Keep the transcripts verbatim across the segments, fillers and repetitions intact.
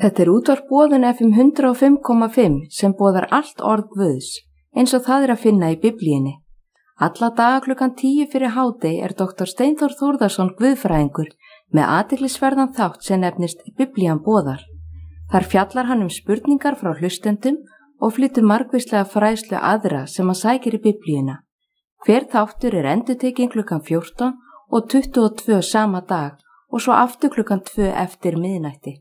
Þetta er útvarp Boðun F M hundrað og fimm komma fimm sem boðar allt orð Guðs, eins og það er að finna í Biblíunni. Alla daga klukkan tíu fyrir hádegi er doktor Steinþór Þórðarson guðfræðingur með athyglisverðan þátt sem nefnist Biblían boðar. Þar fjallar hann um spurningar frá hlustendum og flytur margvíslega fræðslu aðra sem að sækir í Biblíuna. Hver þáttur er endurtekinn klukkan fjórtán og tuttugu og tvö sama dag og svo aftur klukkan tvö eftir miðnætti.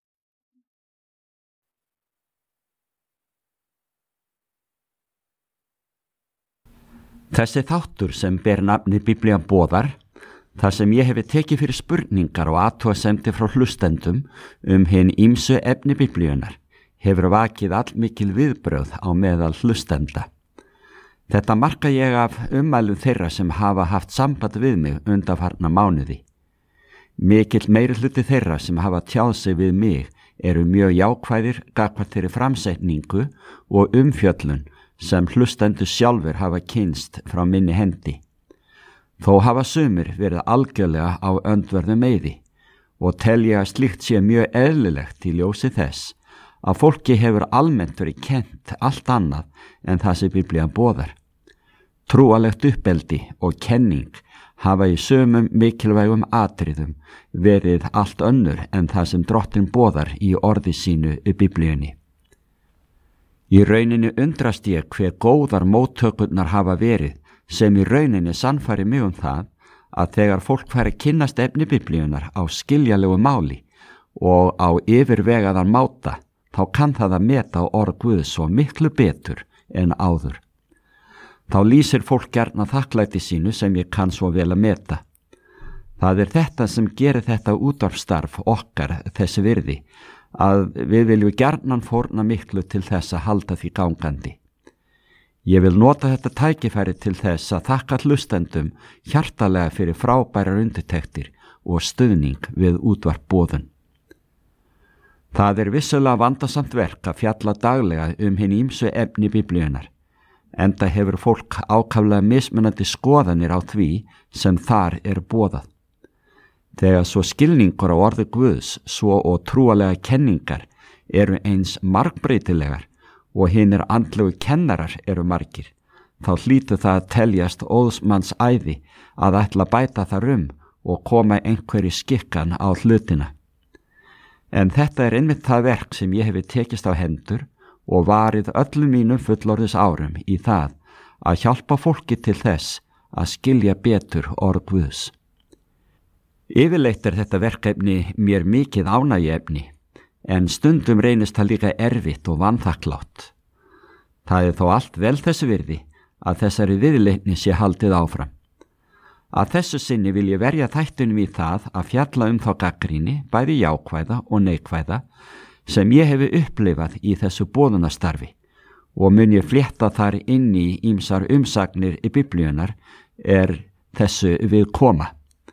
Þessi þáttur sem ber nafnið Biblían boðar, þar sem ég hefi tekið fyrir spurningar og athugasemdir frá hlustendum um hin ýmsu efni Biblíunar, hefur vakið allmikil viðbrögð á meðal hlustenda. Þetta marka ég af ummælum þeirra sem hafa haft samband við mig undanfarna mánuði. Mikill meirihluti þeirra sem hafa tjáð sig við mig eru mjög jákvæðir gagnvart þeirri framsetningu og umfjöllun sem hlustendur sjálfur hafa kynst frá minni hendi. Þó hafa sumir verið algjörlega á öndverðum meiði og tel ég að slíkt sé mjög eðlilegt í ljósi þess að fólki hefur almennt verið kennt allt annað en það sem Biblían boðar. Trúalegt uppeldi og kenning hafa í sumum mikilvægum atriðum verið allt önnur en það sem Drottinn boðar í orði sínu í Biblíunni. Í rauninni undrast ég hver góðar móttökurnar hafa verið sem í rauninni sannfæri mig um það að þegar fólk fær að kynnast efni Biblíunar á skiljalegu máli og á yfirvegaðan máta, þá kann það að meta orð Guðs svo miklu betur en áður. Þá lýsir fólk gjarna þakklæti sínu sem ég kann svo vel að meta. Það er þetta sem gerir þetta útvarpsstarf okkar þessi virði, að við viljum gjarnan fórna miklu til þess að halda því gangandi. Ég vil nota þetta tækifæri til þess að þakka hlustendum hjartalega fyrir frábærar undirtektir og stuðning við útvarp Boðun. Það er vissulega vandasamt verk að fjalla daglega um hin ýmsu efni Biblíunar, enda hefur fólk ákaflega mismunandi skoðanir á því sem þar er boðað. Þegar svo skilningur á orði Guðs, svo og trúalega kenningar eru eins margbreytilegar og hinir andlegu kennarar eru margir, þá hlýtur það að teljast óðsmanns æði að ætla að bæta þar um og koma einhverju skikkan á hlutina. En þetta er einmitt það verk sem ég hefi tekist á hendur og varið öllum mínum fullorðis árum í það að hjálpa fólki til þess að skilja betur orð Guðs. Yfirleitt er þetta verkefni mér mikið ánægjuefni, en stundum reynist það líka erfitt og vanþakklátt. Það er þó allt vel þessi virði að þessari viðleitni sé haldið áfram. Að þessu sinni vil ég verja þættunum í það að fjalla um þá gagnrýni, bæði jákvæða og neikvæða, sem ég hefi upplifað í þessu boðunastarfi og mun ég flétta þar inn í ýmsar umsagnir í Biblíunar er þessu við koma.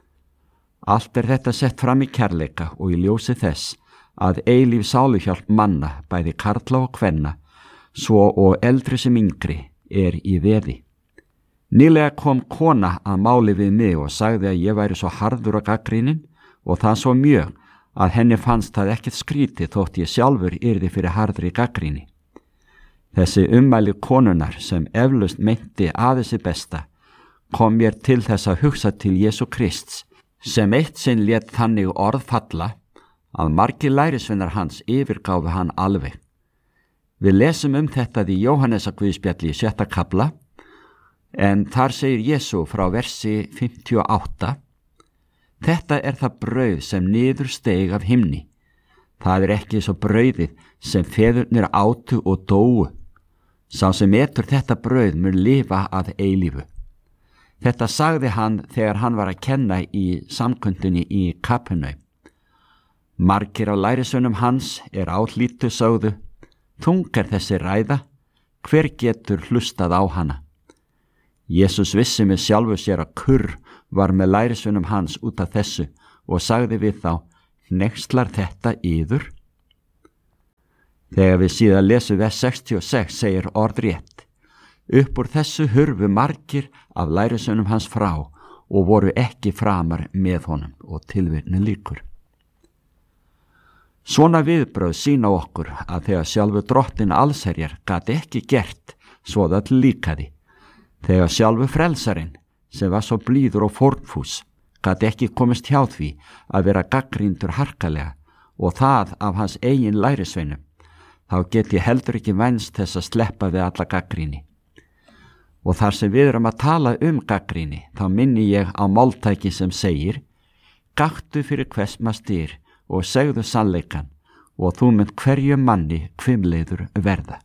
Allt er þetta sett fram í kærleika og í ljósi þess að eilíf sáluhjálp manna, bæði karla og kvenna, svo og eldri sem yngri, er í veði. Nýlega kom kona að máli við mig og sagði að ég væri svo harður og gagnrýninn og það svo mjög að henni fannst það ekkert skrítið þótt ég sjálfur yrði fyrir harðri gagnrýni. Þessi ummæli konunar sem eflaust meinti aðeins í besta kom mér til þess að hugsa til Jesú Krists, sem eitt sinn lét þannig orð falla að margir lærisveinar hans yfirgáfu hann alveg. Við lesum um þetta í Jóhannesarguðspjalli í sjötta kafla, en þar segir Jesú frá versi fimmtíu og átta: Þetta er það brauð sem niður steig af himni. Það er ekki svo brauðið sem feðurnir átu og dóu. Sá sem etur þetta brauð mun lifa að eilífu. Þetta sagði hann þegar hann var að kenna í samkundunni í Kapernaum. Margir á lærisveinum hans er áhlýttu sögðu: Þung er þessi ræða, hver getur hlustað á hana? Jesús vissi með sjálfu sér að kurr var með lærisveinum hans út af þessu og sagði við þá: Hneykslar þetta yður? Þegar við síðan lesum vers sextíu og sex segir orðrétt: Upp úr þessu hurfu margir af lærisveinum hans frá og voru ekki framar með honum, og tilvitnun lýkur. Svona viðbrögð sína okkur að þegar sjálfu drottin allsherjar gat ekki gert svo það líkaði, þegar sjálfu frelsarinn sem var svo blíður og fórnfús gat ekki komist hjá því að vera gaggríndur harkalega og það af hans eigin lærisveinum, þá get ég heldur ekki vænst þess að sleppa við alla gaggríni. Og þar sem við erum að tala um gaggríni, þá minni ég á máltæki sem segir: Gaktu fyrir hvers maður styr og segðu sannleikan og þú mynd hverju manni hvimleiður verða.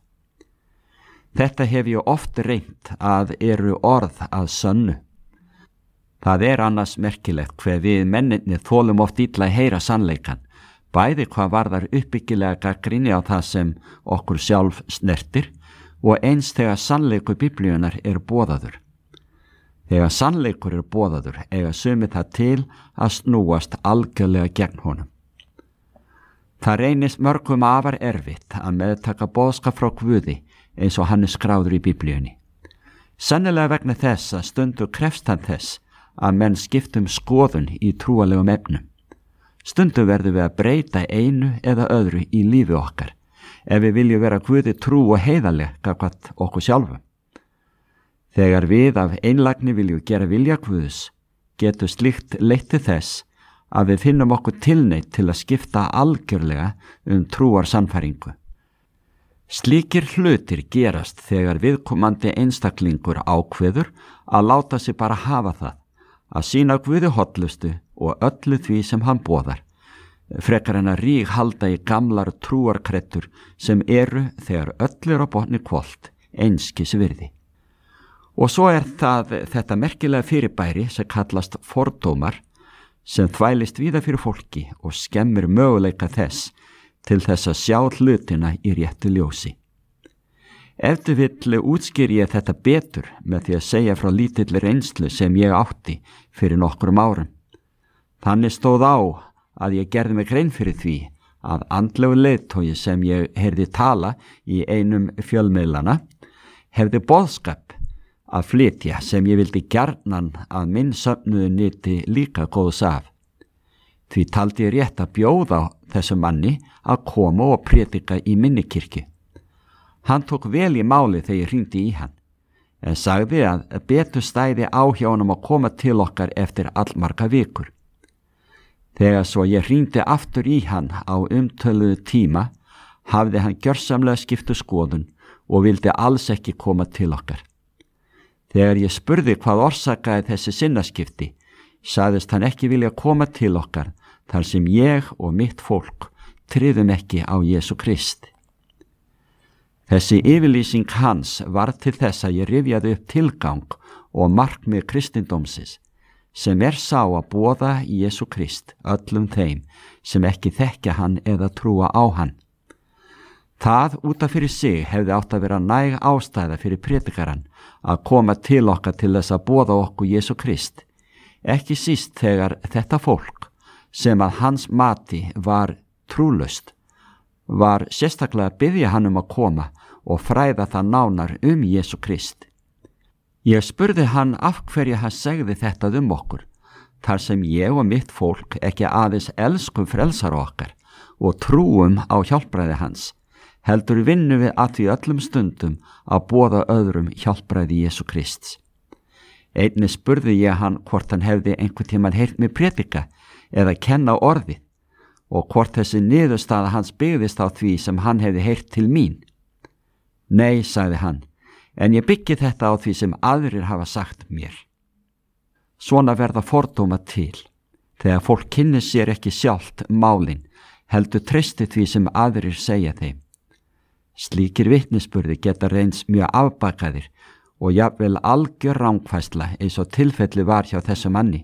Þetta hef ég oft reynt að eru orð að sönnu. Það er annars merkilegt hver við menninni þolum oft illa að heyra sannleikan, bæði hvað varðar uppbyggilega gagnrýni á það sem okkur sjálf snertir og eins þegar sannleikur Biblíunnar er boðaður. Þegar sannleikur er boðaður eiga sumir það til að snúast algjörlega gegn honum. Það reynist mörgum afar erfitt að meðtaka boðskap frá Guði eins og hann er skráður í Biblíunni. Sennilega vegna þess að stundur krefst hann þess að menn skiptum skoðun í trúalegum efnum. Stundum verðum við að breyta einu eða öðru í lífi okkar ef við viljum vera Guði trú og heiðarleg gagnvart okkur sjálfum. Þegar við af einlægni viljum gera vilja Guðs, getur slíkt leitt til þess að við finnum okkur tilneytt til að skipta algjörlega um trúar sannfæringu. Slíkir hlutir gerast þegar viðkomandi einstaklingur ákveður að láta sig bara hafa það, að sýna Guði hollustu og öllu því sem hann boðar, frekar en að ríg halda í gamlar trúarkrettur sem eru þegar öll er á botni hvolft einskis virði. Og svo er það þetta merkilega fyrirbæri sem kallast fordómar, sem þvælist víða fyrir fólki og skemmir möguleika þess til þess að sjá hlutina í réttu ljósi. Ef þið vill útskýri ég þetta betur með því að segja frá lítilli reynslu sem ég átti fyrir nokkrum árum. Þannig stóð á að ég gerði mig grein fyrir því að andlegu leiðtogi sem ég heyrði tala í einum fjölmiðlana hefði boðskap að flytja sem ég vildi gjarnan að minn söfnuðu nyti líka góðs af. Því taldi ég rétt að bjóða þessum manni að koma og prédika í minni kirkju. Hann tók vel í máli þegar ég hringdi í hann, en sagði að betur stæði á hjá honum að koma til okkar eftir allmarga vikur. Þegar svo ég hringdi aftur í hann á umtöluðu tíma, hafði hann gjörsamlega skiptu skoðun og vildi alls ekki koma til okkar. Þegar ég spurði hvað orsakaði þessi sinnaskipti, sagðist hann ekki vilja koma til okkar þar sem ég og mitt fólk tryðum ekki á Jesú Krist. Þessi yfirlýsing hans var til þess að ég rifjaði upp tilgang og markmið kristindómsins, sem er sá að boða Jesú Krist öllum þeim sem ekki þekkja hann eða trúa á hann. Það út af fyrir sig hefði átt að vera næg ástæða fyrir prédikarann að koma til okkar til þess að boða okkur Jesú Krist, ekki síst þegar þetta fólk sem að hans mati var trúlaust, var sérstaklega að biðja hann um að koma og fræða það nánar um Jesú Krist. Ég spurði hann af hverju hann segði þetta um okkur, þar sem ég og mitt fólk ekki aðeins elskum frelsar okkar og trúum á hjálpræði hans, heldur vinnum við að því öllum stundum að boða öðrum hjálpræði Jesú Krists. Einnig spurði ég hann hvort hann hefði einhvern tímann heyrt mig prédika eða kenna orðið og hvort þessi niðurstaða hans byggðist á því sem hann hefði heyrt til mín. Nei, sagði hann, en ég byggi þetta á því sem aðrir hafa sagt mér. Svona verða fordóma til, þegar fólk kynnir sér ekki sjálft málin, heldur treysti því sem aðrir segja þeim. Slíkir vitnisburði geta reynst mjög afbakaðir og jafnvel algjör rangfærsla eins og tilfelli var hjá þessu manni.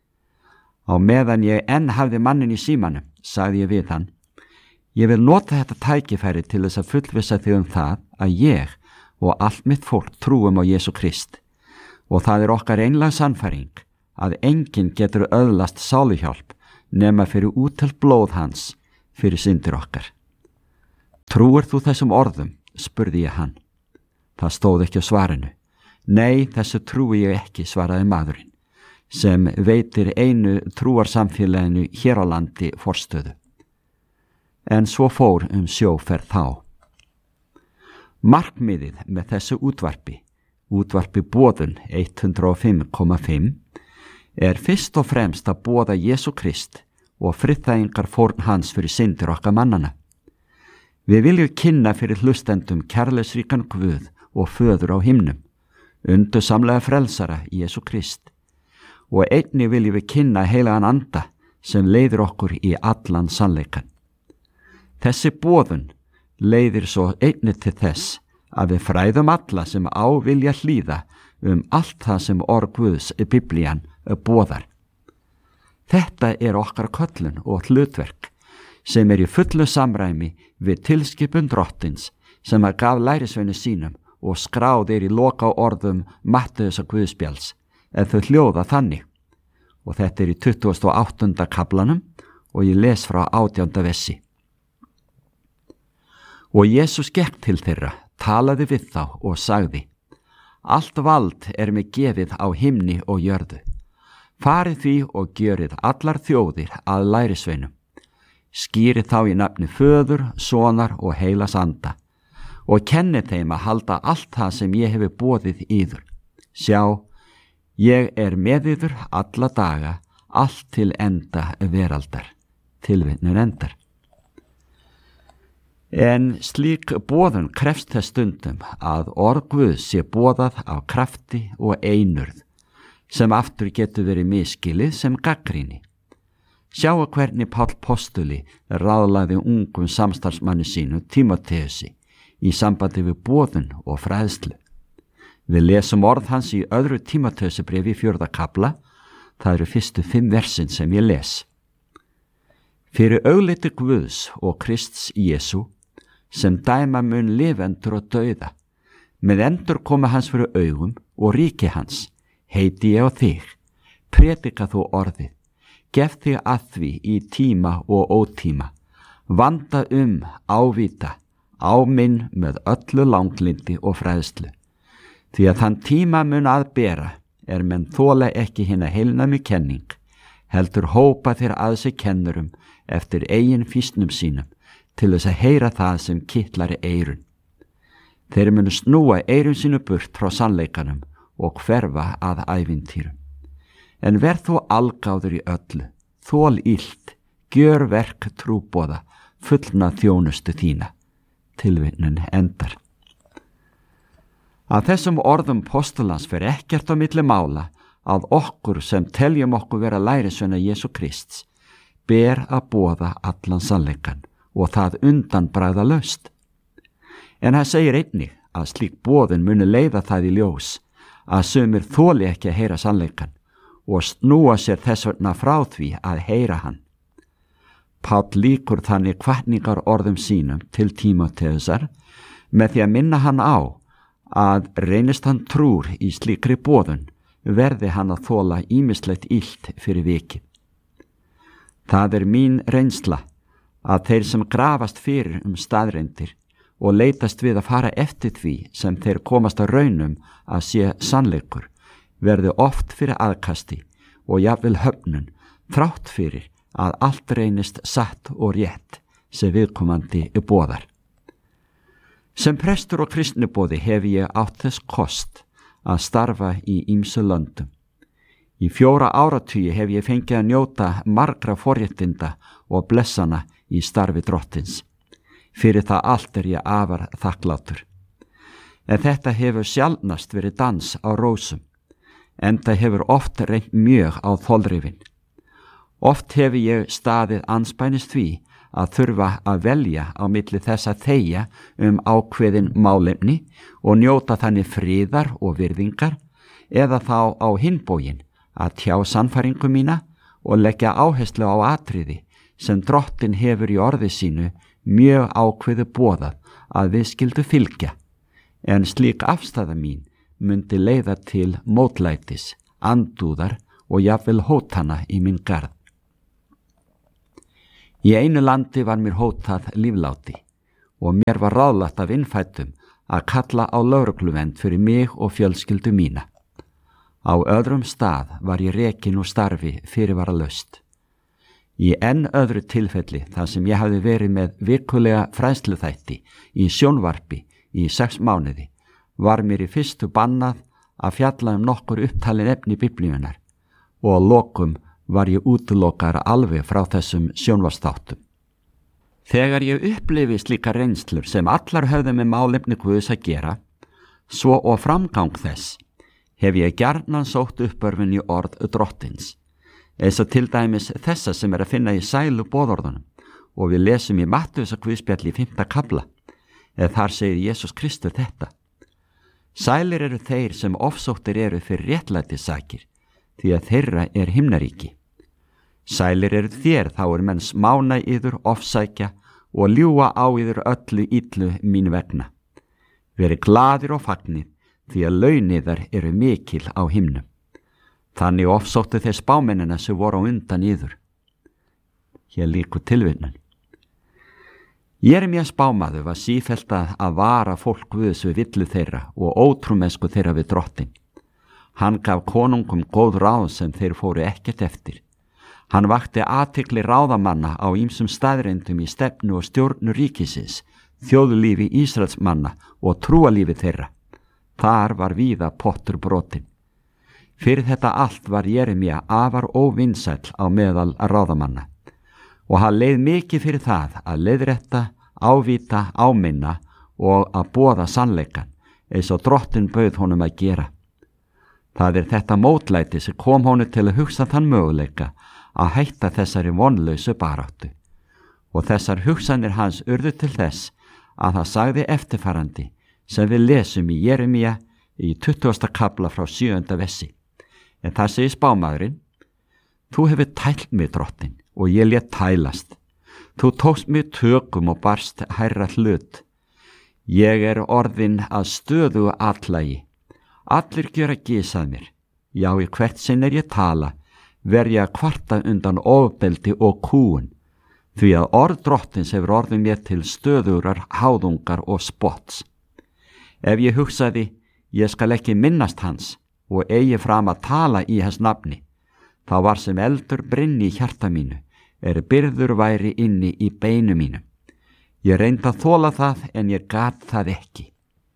Á meðan ég enn hafði mannin í símanum, sagði ég við hann, ég vil nota þetta tækifæri til þess að fullvissa þig um það að ég og allt mitt fólk trúum á Jesú Krist og það er okkar einlæg sannfæring að enginn getur öðlast sáluhjálp nema fyrir útelt blóð hans fyrir syndir okkar. Trúir þú þessum orðum? Spurði ég hann. Það stóð ekki á svarinu. Nei, þessu trúi ég ekki, svaraði maðurinn, sem veitir einu trúarsamfélaginu hér á landi forstöðu. en svo fór um sjóferð þá. Markmiðið með þessu útvarpi, útvarpi Boðun hundrað og fimm komma fimm, er fyrst og fremst að boða Jesú Krist og friðþægingar fórn hans fyrir syndir okkar mannana. Við viljum kynna fyrir hlustendum kærleiksríkan Guð og föður á himnum, undursamlega frelsara Jesú Krist, og einnig viljum við kynna heilagan anda sem leiðir okkur í allan sannleikan. Þessi boðun leiðir svo einnig til þess að við fræðum alla sem á vilja hlýða um allt það sem orð Guðs í Biblían boðar. Þetta er okkar köllun og hlutverk sem er í fullu samræmi við tilskipun drottins sem að gaf lærisveini sínum og skráð er í loka orðum Mattheusar Guðspjalls, en þau hljóða þannig. Og þetta er í tuttugasta og áttunda kaflanum og ég les frá átjánda vessi. Og Jesús gekk til þeirra, talaði við þá og sagði: Allt vald er mig gefið á himni og jörðu. Farið því og gjörið allar þjóðir að lærisveinum. Skýrið þá í nafni Föður, Sonar og Heilags Anda og kennið þeim að halda allt það sem ég hefi boðið yður. Sjá, ég er með yður alla daga, allt til enda veraldar. Tilvitnun endar. En slík boðun krefst þess stundum að orð Guðs sé boðað af krafti og einurð, sem aftur getur verið misskilið sem gagnrýni. Sjáu hvernig Páll postuli ráðlagði ungum samstarfsmanni sínu Tímóteusi í sambandi við boðun og fræðslu. Við lesum orð hans í öðru Tímóteusbréfi í fjórða kafla, það eru fyrstu fimm versin sem ég les. Fyrir augliti Guðs og Krists Jesú, sem dæma mun lifendur og dauða, með endur koma hans fyrir augum og ríki hans, heiti ég á þig, predika þú orðið, gef þig að því í tíma og ótíma, vanda um, ávita, áminn með öllu langlindi og fræðslu. Því að þann tíma mun að bera er menn þola ekki hina heilnæmi kenning, heldur hópa þeir að sig kennurum eftir eigin fýsnum sínum til þess að heyra það sem kitlari eyrun. Þeir munu snúa eyrun sínu burt frá sannleikanum og hverfa að ævintýrum. En verð þú algáður í öllu, þól illt, gjör verk trúboða, fullna þjónustu þína. Tilvitnun endar. Að þessum orðum postulans fer ekkert á milli mála að okkur sem teljum okkur vera lærisveina Jesú Krists ber að boða allan sannleikan og það undan bragðalaust. En það segir einnig að slík boðun muni leiða það í ljós að sumir þoli ekki að heyra sannleikan og snúa sér þess vegna frá því að heyra hann. Páll líkur þannig hvatningar orðum sínum til Tímóteusar með því að minna hann á að reynist hann trúr í slíkri boðun verði hann að þola ýmislegt illt fyrir vikið. Það er mín reynsla að þeir sem grafast fyrir um staðreyndir og leitast við að fara eftir því sem þeir komast að raunum að sé sannleikur verði oft fyrir aðkasti og jafnvel höfnun þrátt fyrir að allt reynist satt og rétt sem viðkomandi er boðar. Sem prestur og kristniboði hef ég átt þess kost að starfa í ýmsu löndum. Í fjóra áratugi hef ég fengið að njóta margra forréttinda og blessana í starfi drottins. Fyrir það allt er ég afar þakklátur. En þetta hefur sjaldnast verið dans á rósum, enda hefur oft reynt mjög á þolrifin. Oft hefur ég staðið anspænis því að þurfa að velja á milli þess að þegja um ákveðin málefni og njóta þannig friðar og virðingar eða þá á hinbógin að tjá sannfæringu mína og leggja áherslu á atriði sem drottin hefur í orði sínu mjög ákveðu boðað að við skildu fylgja, en slík afstæða mín myndi leiða til mótlætis, andúðar og jafnvel hótana í minn garð. Í einu landi var mér hótað lífláti og mér var ráðlagt af innfættum að kalla á lögregluvernd fyrir mig og fjölskyldu mína. Á öðrum stað var ég rekin úr starfi fyrirvaralaust. Í enn öðru tilfelli þar sem ég hafði verið með vikulega fræðsluþætti í sjónvarpi í sex mánuði var mér í fyrstu bannað að fjalla um nokkur upptalin efni Biblíunnar og að lokum var ég útilokar alveg frá þessum sjónvarpsþáttum. Þegar ég upplifi slíka reynslur sem allar höfðu með málefni Guðs að gera, svo og framgang þess, hef ég gjarnan sótt uppörfin í orð drottins, eins og til dæmis þessa sem er að finna í sælu boðorðunum og við lesum í Mattheusar guðspjalli í fimmta kafla, eða þar segir Jesús Kristur þetta: Sælir eru þeir sem ofsóttir eru fyrir réttlætissakir, því að þeirra er himnaríki. Sælir eru þér, þá er menn smána yður ofsækja og ljúga á yður öllu illu mín vegna. Veri gladir og fagnir, því að launiðar eru mikil á himnum. Þannig ofsóttu þeir spámennina sem voru á undan yður. Hér líkur tilvitnun. Jeremías spámaður var sífellt að vara fólk Guðs við villu þeirra og ótrúmennsku þeirra við drottin. Hann gaf konungum góð ráð sem þeir fóru ekkert eftir. Hann vakti athygli ráðamanna á ýmsum staðreyndum í stefnu og stjórnu ríkisins, þjóðlífi Ísraelsmanna og trúalífi þeirra. Þar var víða pottur brotin. Fyrir þetta allt var Jeremía afar óvinsæll á meðal ráðamanna og hann leið mikið fyrir það að leiðrétta, ávíta, áminna og að boða sannleikan eins og drottin bauð honum að gera. Það er þetta mótlæti sem kom honum til að hugsa þann möguleika að hætta þessari vonlausu baráttu og þessar hugsanir hans urðu til þess að það sagði eftirfarandi sem við lesum í Jeremía í tuttugasta kafla frá sjöunda vessi. En það segir spámaðurinn: Þú hefur tælt mig, drottin, og ég lét tælast. Þú tókst mig tökum og barst hærra hlut. Ég er orðin að stöðugu atlægi. Allir gjöra gysað mér. Já, í hvert sinn er ég tala, ver ég að kvarta undan ofbeldi og kúun, því að orð drottins hefur orðið mér til stöðurar háðungar og spotts. Ef ég hugsaði, ég skal ekki minnast hans, og eigi fram að tala í hans nafni, þá var sem eldur brynni í hjarta mínu, er byrður væri inni í beinu mínu. Ég reyndi að þola það, en ég gat það ekki.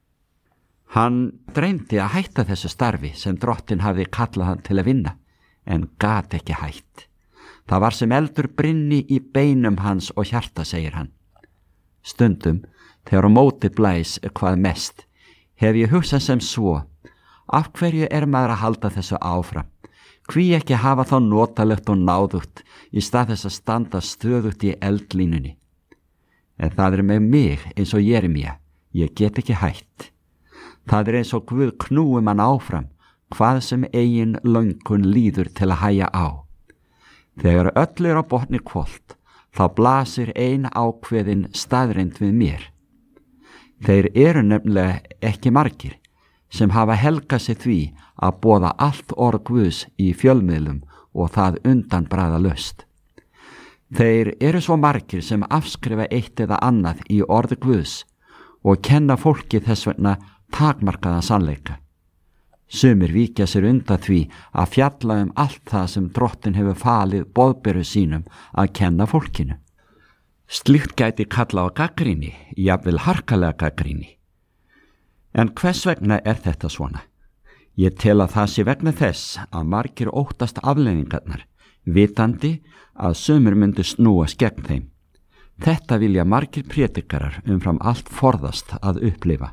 Hann reyndi að hætta þessu starfi sem drottin hafði kallað hann til að vinna, en gat ekki hætt. Það var sem eldur brynni í beinum hans og hjarta, segir hann. Stundum, þegar á móti blæs hvað mest, hef ég hugsað sem svo: Af hverju er maður að halda þessu áfram? Hví ekki hafa þá notalegt og náðugt í stað þess að standa stöðugt í eldlínunni? En það er með mig eins og Jeremía, ég get ekki hætt. Það er eins og Guð knúi mann áfram, hvað sem eigin löngun líður til að hæja á. Þegar öll er á botni hvolft, þá blasir ein ákveðin staðreind við mér. Þeir eru nefnilega ekki margir sem hafa helgað sig því að boða allt orð Guðs í fjölmiðlum og það undanbragðalaust. Þeir eru svo margir sem afskrifa eitt eða annað í orði Guðs og kenna fólki þess vegna takmarkaða sannleika. Sumir víkja sér undan því að fjalla um allt það sem drottin hefur falið boðberu sínum að kenna fólkinu. Slíkt gæti kalla á gagnrýni, jafnvel harkalega gagnrýni. En hvers vegna er þetta svona? Ég tel að það sé vegna þess að margir óttast afleiðingarnar, vitandi að sumir myndu snúast gegn þeim. Þetta vilja margir prédikarar umfram allt forðast að upplifa.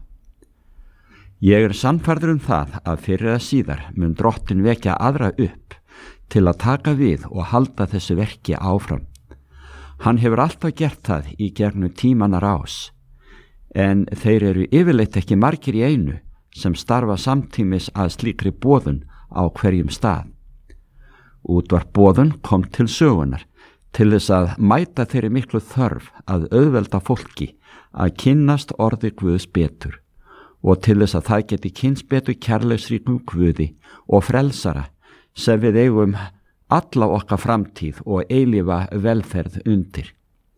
Ég er sannfærður um það að fyrir að síðar mun drottin vekja aðra upp til að taka við og halda þessu verki áfram. Hann hefur alltaf gert það í gegnum tímanna rás, en þeir eru yfirleitt ekki margir í einu sem starfa samtímis að slíkri boðun á hverjum stað. Útvarp boðun kom til sögunar til þess að mæta þeirri miklu þörf að auðvelda fólki að kynnast orði Guðs betur og til þess að það geti kynnst betur kærleiksríkum Guði og frelsara sem við eigum alla okkar framtíð og eilífa velferð undir.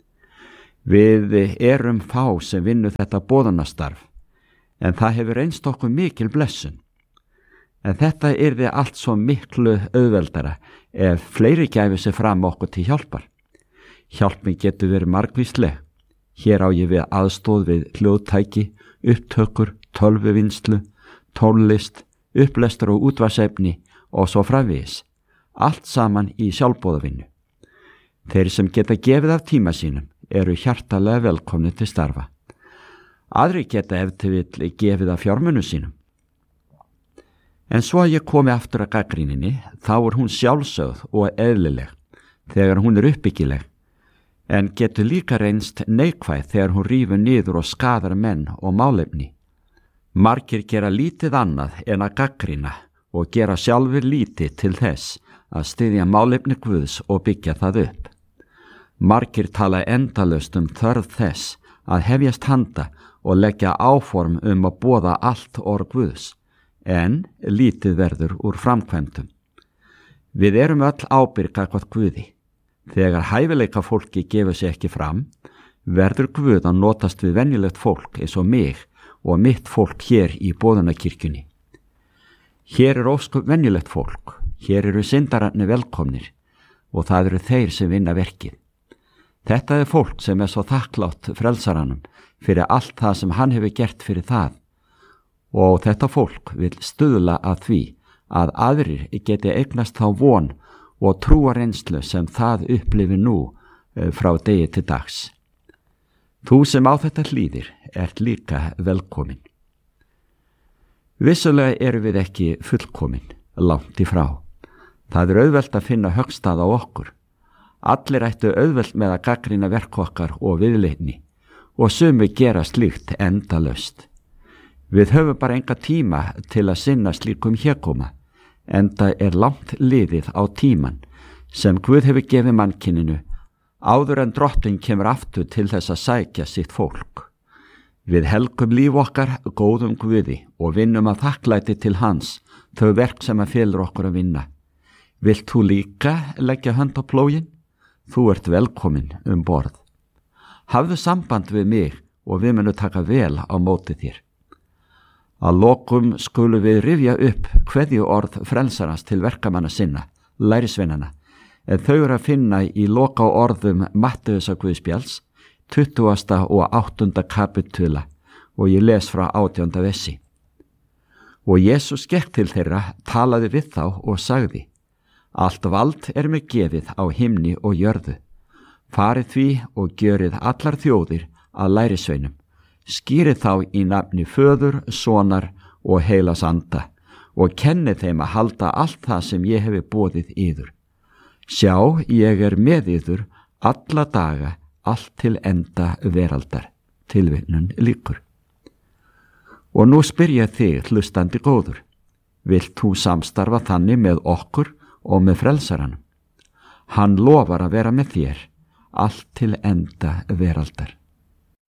Við erum fá sem vinnu þetta boðunastarf, en það hefur reynst okkur mikil blessun. En þetta yrði allt svo miklu auðveldara ef fleiri gæfi sig fram okkur til hjálpar. Hjálpin getur verið margvísleg. Hér á ég við aðstóð við hljóðtæki, upptökur, tölvuvinnslu, tónlist, upplestur og útvarpsefni og svo framvegis. Allt saman í sjálfboðavinnu. Þeir sem geta gefið af tíma sínum eru hjartalega velkomni til starfa. Aðri geta ef til vill gefið af fjármunum sínum. En svo að ég komi aftur að gagnrýninni, þá er hún sjálfsögð og eðlileg þegar hún er uppbyggileg, en getur líka reynst neikvæð þegar hún rífur niður og skadar menn og málefni. Margir gera lítið annað en að gagnrýna og gera sjálfur lítið til þess að styðja málefni Guðs og byggja það upp. Margir tala endalaust um þörf þess að hefjast handa og leggja áform um að boða allt orð Guðs, en lítið verður úr framkvæmdum. Við erum öll ábyrg gagnvart Guði. Þegar hæfileika fólki gefur sig ekki fram, verður Guð að notast við venjulegt fólk eins og mig og mitt fólk hér í boðunarkirkjunni. Hér er ósköp venjulegt fólk, hér eru syndararnir velkomnir og það eru þeir sem vinna verkið. Þetta er fólk sem er svo þakklátt frelsaranum fyrir allt það sem hann hefur gert fyrir það, og þetta fólk vil stuðla að því að aðrir geti eignast þá von og trúa reynslu sem það upplifir nú frá degi til dags. Þú sem á þetta hlýðir ert líka velkomin. Vissulega eru við ekki fullkomin, langt í frá. Það er auðvelt að finna höggstað á okkur. Allir ættu auðvelt með að gagnrýna verk okkar og viðleitni og sumir gera slíkt endalaust. Við höfum bara enga tíma til að sinna slíkum hégóma, enda er langt liðið á tíman sem Guð hefur gefið mannkyninu áður en drottinn kemur aftur til þess að sækja sitt fólk. Við helgum líf okkar góðum Guði og vinnum að þakklæti til hans þau verk sem að felur okkur að vinna. Vilt þú líka leggja hönd á plógin? Þú ert velkomin um borð. Hafðu samband við mig og við munum taka vel á móti þér. Að lokum skulum við rifja upp kveðjuorð frelsarans til verkamanna sinna, lærisveinana, en þau eru að finna í loka orðum Mattheusar Guðspjalls, tuttugasta og áttunda kapitula, og ég les frá átjánda versi. Og Jesús gekk til þeirra, talaði við þá og sagði: Allt vald er mér gefið á himni og jörðu. Farið því og gjörið allar þjóðir að lærisveinum. Skýrið þá í nafni Föður, Sonar og Heilags Anda og kennið þeim að halda allt það sem ég hefi boðið yður. Sjá, ég er með yður alla daga, allt til enda veraldar. Tilvitnun lýkur. Og nú spyr ég þig, hlustandi góður, vilt þú samstarfa þannig með okkur og með frelsaranum? Hann lofar að vera með þér, allt til enda veraldar.